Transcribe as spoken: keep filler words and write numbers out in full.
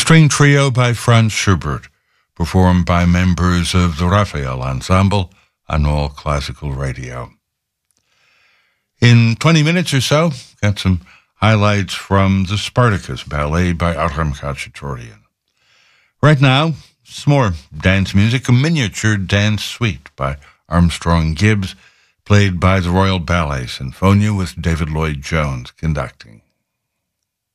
string trio by Franz Schubert, performed by members of the Raphael Ensemble on All Classical Radio. In twenty minutes or so, got some highlights from the Spartacus Ballet by Artem Khachaturian. Right now, some more dance music, a miniature dance suite by Armstrong Gibbs, played by the Royal Ballet Sinfonia with David Lloyd Jones conducting.